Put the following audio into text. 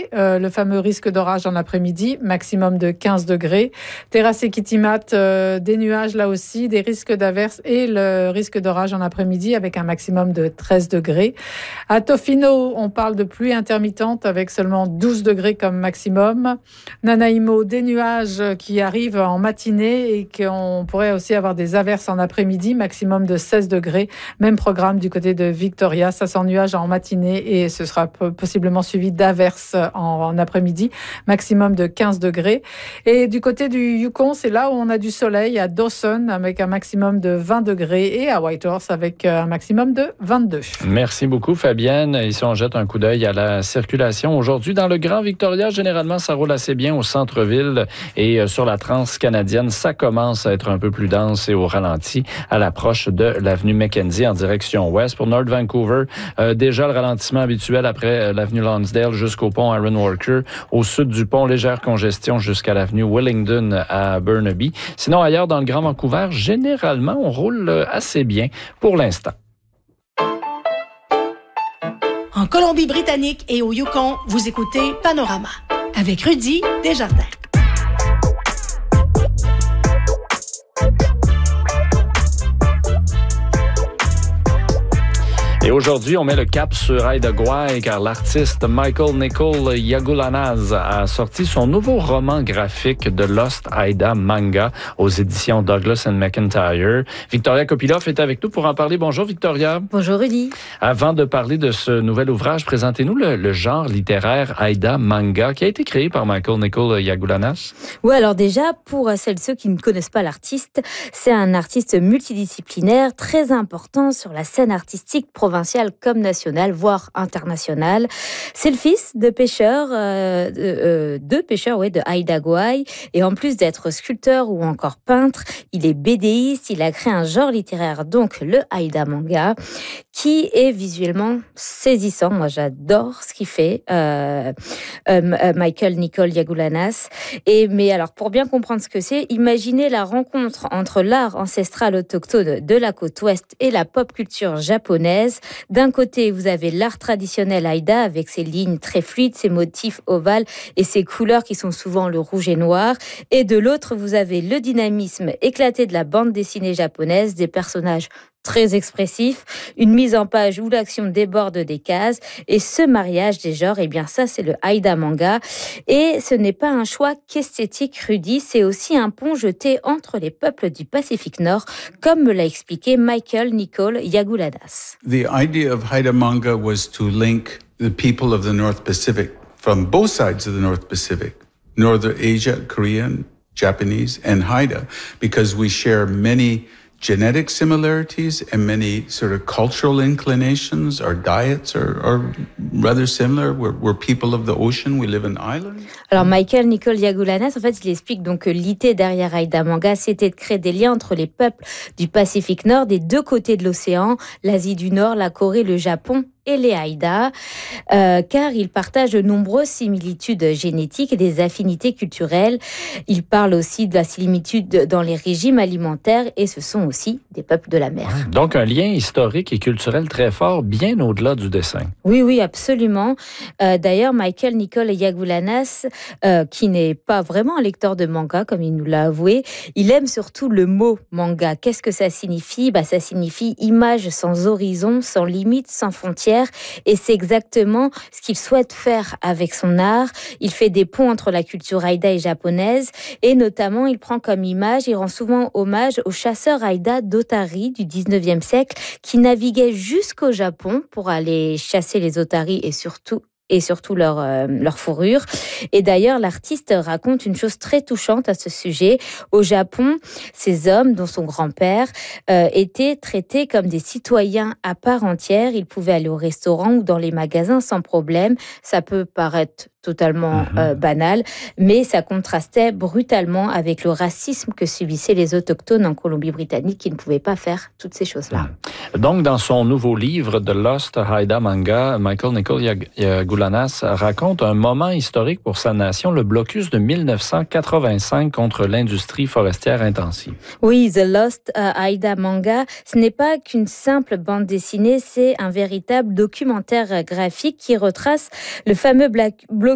degrés, le fameux risque d'orage en après-midi, maximum de 15 degrés. Terrasse et Kitimat, des nuages là aussi, des risques d'averses et le risque d'orage en après-midi avec un maximum de 13 degrés. À Tofino, on parle de pluie intermittente avec seulement 12 degrés comme maximum. Nanaimo, des nuages qui arrivent en matinée et qu'on pourrait aussi avoir des averses en après-midi, maximum de 16 degrés. Même programme du côté de Victoria, ça sent nuages en matinée et ce sera possiblement suivi d'averses en après-midi, maximum de 15 degrés. Et du côté du Yukon, c'est là où on a du soleil, à Dawson avec un maximum de 20 degrés et à Whitehorse avec un maximum de 22. Merci beaucoup Fabienne. Ici, on jette un coup d'œil à la circulation. Aujourd'hui, dans le Grand Victoria, généralement, ça roule assez bien au centre-ville et sur la Transcanadienne, ça commence à être un peu plus dense et au ralenti à l'approche de l'avenue Mackenzie en direction ouest. Pour North Vancouver, déjà le ralentissement habituel après l'avenue Lonsdale jusqu'au pont Aaron Walker. Au sud du pont, légère congestion jusqu'à l'avenue Willingdon à Burnaby. Sinon, ailleurs dans le Grand Vancouver, généralement, on roule assez bien pour l'instant. En Colombie-Britannique et au Yukon, vous écoutez Panorama avec Rudy Desjardins. Et aujourd'hui, on met le cap sur Haida Gwaii car l'artiste Michael Nicol Yagulanaz a sorti son nouveau roman graphique de Lost Haida Manga aux éditions Douglas & McIntyre. Victoria Kopilov est avec nous pour en parler. Bonjour Victoria. Bonjour Rudy. Avant de parler de ce nouvel ouvrage, présentez-nous le genre littéraire Haida Manga qui a été créé par Michael Nicol Yagulanaz. Oui, alors déjà, pour ceux qui ne connaissent pas l'artiste, c'est un artiste multidisciplinaire très important sur la scène artistique provinciale comme nationale, voire internationale. C'est le fils de pêcheurs, de Haida Gwaii. Et en plus d'être sculpteur ou encore peintre, il est BDiste. Il a créé un genre littéraire, donc le Haida Manga, qui est visuellement saisissant. Moi, j'adore ce qu'il fait, Michael Nicol Yagulanaz. Mais alors, pour bien comprendre ce que c'est, imaginez la rencontre entre l'art ancestral autochtone de la côte ouest et la pop culture japonaise. D'un côté, vous avez l'art traditionnel Haida avec ses lignes très fluides, ses motifs ovales et ses couleurs qui sont souvent le rouge et noir. Et de l'autre, vous avez le dynamisme éclaté de la bande dessinée japonaise, des personnages très expressif, une mise en page où l'action déborde des cases. Et ce mariage des genres, eh bien ça, c'est le Haida Manga. Et ce n'est pas un choix qu'esthétique, Rudy, c'est aussi un pont jeté entre les peuples du Pacifique Nord, comme me l'a expliqué Michael Nicol Yagulanaz. The idea of Haida Manga was to link the people of the North Pacific from both sides of the North Pacific, Northern Asia, Korean, Japanese, and Haida, because we share many genetic similarities and many sort of cultural inclinations. Our diets are rather similar. We're people of the ocean. We live in islands. Alors, Michael Nicol Yagulanaz, en fait, il explique donc que l'idée derrière Haida Manga, c'était de créer des liens entre les peuples du Pacifique Nord, des deux côtés de l'océan, l'Asie du Nord, la Corée, le Japon et les Haïda, car ils partagent de nombreuses similitudes génétiques et des affinités culturelles. Ils parlent aussi de la similitude dans les régimes alimentaires et ce sont aussi des peuples de la mer. Donc un lien historique et culturel très fort, bien au-delà du dessin. Oui, absolument. D'ailleurs, Michael Nicol Yagulanaz, qui n'est pas vraiment un lecteur de manga, comme il nous l'a avoué, il aime surtout le mot manga. Qu'est-ce que ça signifie ? Ça signifie image sans horizon, sans limite, sans frontières. Et c'est exactement ce qu'il souhaite faire avec son art. Il fait des ponts entre la culture Haïda et japonaise et notamment il prend comme image, il rend souvent hommage aux chasseurs Haïda d'Otari du 19e siècle qui naviguaient jusqu'au Japon pour aller chasser les Otari et surtout leur fourrure. Et d'ailleurs, l'artiste raconte une chose très touchante à ce sujet. Au Japon, ces hommes, dont son grand-père, étaient traités comme des citoyens à part entière. Ils pouvaient aller au restaurant ou dans les magasins sans problème. Ça peut paraître totalement banal, mais ça contrastait brutalement avec le racisme que subissaient les autochtones en Colombie-Britannique qui ne pouvaient pas faire toutes ces choses-là. Donc, dans son nouveau livre The Lost Haida Manga, Michael Nicol Yagulanaz raconte un moment historique pour sa nation, le blocus de 1985 contre l'industrie forestière intensive. Oui, The Lost Haida Manga, ce n'est pas qu'une simple bande dessinée, c'est un véritable documentaire graphique qui retrace le fameux blocus